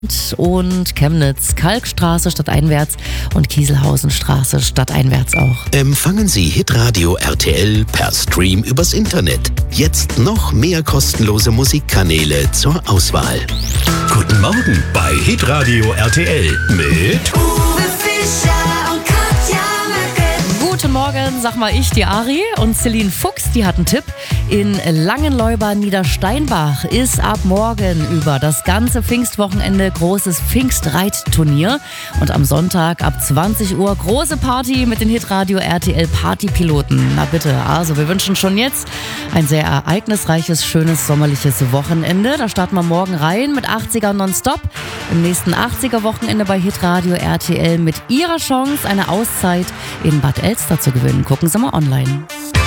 und Chemnitz, Kalkstraße stadteinwärts und Kieselhausenstraße stadteinwärts auch. Empfangen Sie Hitradio RTL per Stream übers Internet. Jetzt noch mehr kostenlose Musikkanäle zur Auswahl. Guten Morgen bei Hitradio RTL mit Uwe Fischer und Katja Merkel. Guten Morgen, sag mal ich, die Ari und Celine Fuchs, die hat einen Tipp. In Langenleuba Niedersteinbach ist ab morgen über das ganze Pfingstwochenende großes Pfingstreitturnier. Und am Sonntag ab 20 Uhr große Party mit den Hitradio RTL Partypiloten. Na bitte, also wir wünschen schon jetzt ein sehr ereignisreiches, schönes, sommerliches Wochenende. Da starten wir morgen rein mit 80er nonstop. Im nächsten 80er Wochenende bei Hitradio RTL mit ihrer Chance, eine Auszeit in Bad Elster zu gewinnen. Gucken Sie mal online.